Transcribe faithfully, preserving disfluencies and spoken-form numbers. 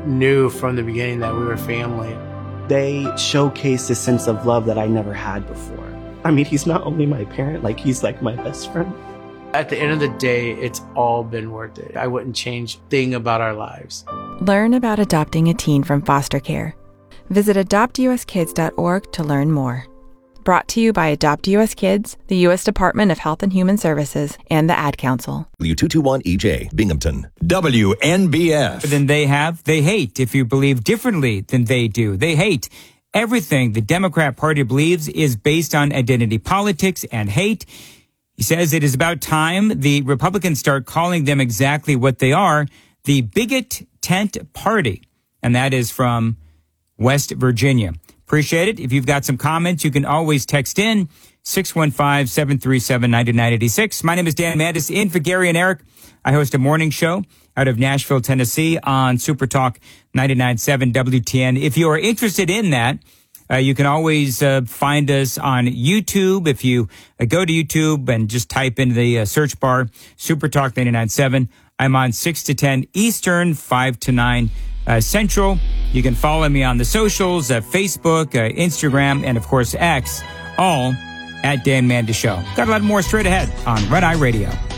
knew from the beginning that we were family. They showcased a sense of love that I never had before. I mean, he's not only my parent, like he's like my best friend. At the end of the day, it's all been worth it. I wouldn't change a thing about our lives. Learn about adopting a teen from foster care. Visit adopt u s kids dot org to learn more. Brought to you by Adopt U S Kids, the U S Department of Health and Human Services, and the Ad Council. W two twenty-one E J, Binghamton. W N B F. Than they have, they hate. If you believe differently than they do, they hate. Everything the Democrat Party believes is based on identity politics and hate. He says it is about time the Republicans start calling them exactly what they are, the bigot tent party. And that is from West Virginia. Appreciate it. If you've got some comments, you can always text in six one five, seven three seven, nine nine eight six. My name is Dan Mandis, in for Gary and Eric. I host a morning show out of Nashville, Tennessee on Super Talk ninety-nine point seven W T N. If you are interested in that, uh, you can always uh, find us on YouTube. If you uh, go to YouTube and just type in the uh, search bar, Super Talk ninety-nine point seven. I'm on six to ten Eastern, five to nine Uh, Central. You can follow me on the socials, uh, Facebook, uh, Instagram, and of course X, all at Dan Mandis Show. Got a lot more straight ahead on Red Eye Radio.